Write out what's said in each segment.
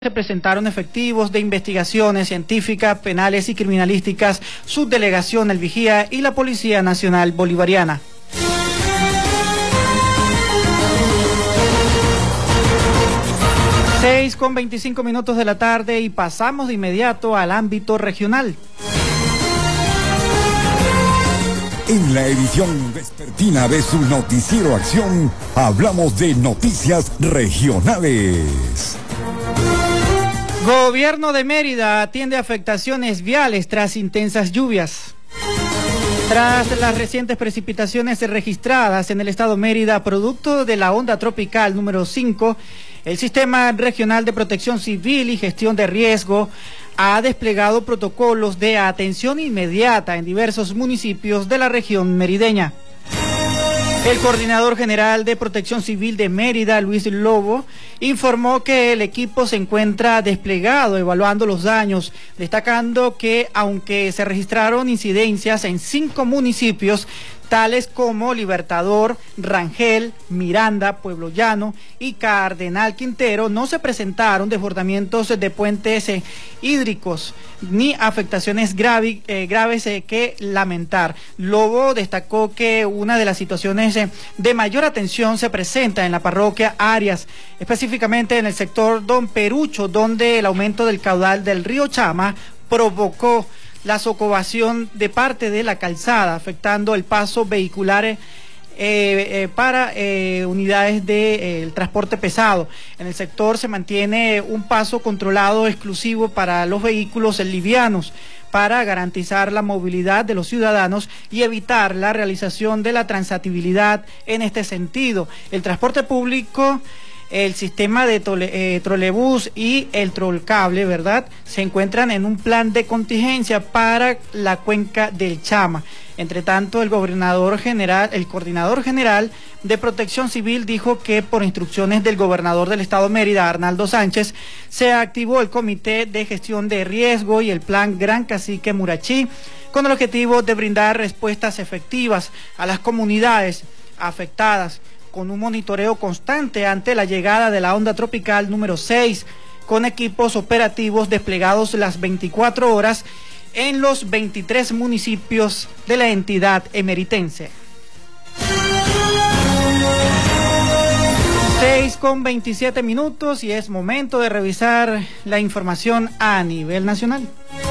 Se presentaron efectivos de investigaciones científicas, penales y criminalísticas, Subdelegación El Vigía y la Policía Nacional Bolivariana. Seis con 25 minutos de la tarde y pasamos de inmediato al ámbito regional. En la edición vespertina de su noticiero Acción, hablamos de noticias regionales. Gobierno de Mérida atiende afectaciones viales tras intensas lluvias. Tras las recientes precipitaciones registradas en el estado Mérida, producto de la onda tropical número 5, el Sistema Regional de Protección Civil y Gestión de Riesgo ha desplegado protocolos de atención inmediata en diversos municipios de la región merideña. El coordinador general de Protección Civil de Mérida, Luis Lobo, informó que el equipo se encuentra desplegado evaluando los daños, destacando que aunque se registraron incidencias en 5 municipios, tales como Libertador, Rangel, Miranda, Pueblo Llano y Cardenal Quintero, no se presentaron desbordamientos de puentes hídricos ni afectaciones graves que lamentar. Lobo destacó que una de las situaciones de mayor atención se presenta en la parroquia Arias, específicamente en el sector Don Perucho, donde el aumento del caudal del río Chama provocó la socavación de parte de la calzada, afectando el paso vehicular para unidades de transporte pesado. En el sector se mantiene un paso controlado exclusivo para los vehículos livianos, para garantizar la movilidad de los ciudadanos y evitar la realización de la transitabilidad en este sentido. El transporte público, el sistema de trolebús y el trolcable, ¿verdad?, se encuentran en un plan de contingencia para la cuenca del Chama. Entre tanto, el coordinador general de Protección Civil dijo que por instrucciones del gobernador del estado Mérida, Arnaldo Sánchez, se activó el Comité de Gestión de Riesgo y el Plan Gran Cacique Murachí, con el objetivo de brindar respuestas efectivas a las comunidades afectadas, con un monitoreo constante ante la llegada de la onda tropical número 6, con equipos operativos desplegados las 24 horas en los 23 municipios de la entidad emeritense. 6:27 y es momento de revisar la información a nivel nacional.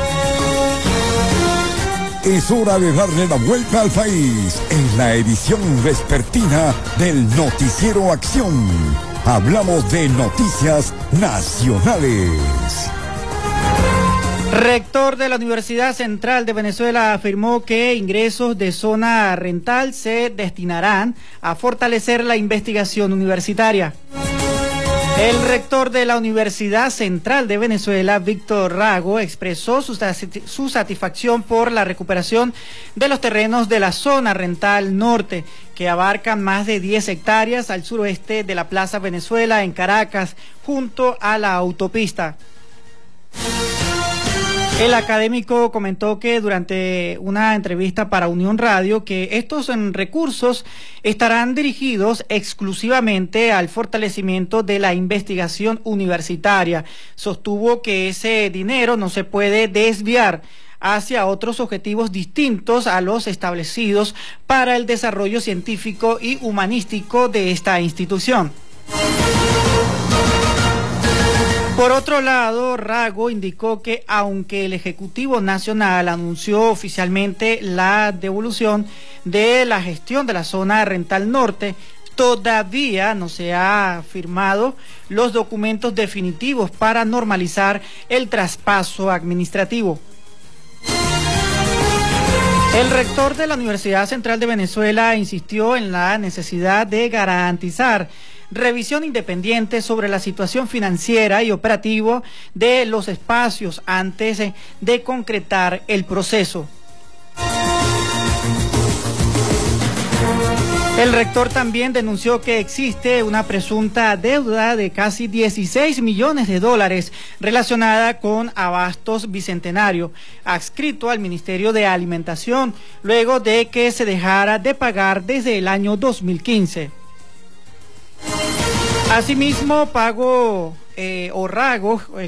Es hora de darle la vuelta al país en la edición vespertina del noticiero Acción. Hablamos de noticias nacionales. Rector de la Universidad Central de Venezuela afirmó que ingresos de zona rental se destinarán a fortalecer la investigación universitaria. El rector de la Universidad Central de Venezuela, Víctor Rago, expresó su satisfacción por la recuperación de los terrenos de la zona rental norte, que abarcan más de 10 hectáreas al suroeste de la Plaza Venezuela en Caracas, junto a la autopista. El académico comentó que durante una entrevista para Unión Radio que estos recursos estarán dirigidos exclusivamente al fortalecimiento de la investigación universitaria. Sostuvo que ese dinero no se puede desviar hacia otros objetivos distintos a los establecidos para el desarrollo científico y humanístico de esta institución. Por otro lado, Rago indicó que aunque el Ejecutivo Nacional anunció oficialmente la devolución de la gestión de la zona rental norte, todavía no se han firmado los documentos definitivos para normalizar el traspaso administrativo. El rector de la Universidad Central de Venezuela insistió en la necesidad de garantizar revisión independiente sobre la situación financiera y operativo de los espacios antes de concretar el proceso. El rector también denunció que existe una presunta deuda de casi 16 millones de dólares relacionada con Abastos Bicentenario, adscrito al Ministerio de Alimentación, luego de que se dejara de pagar desde el año 2015. Asimismo, Rago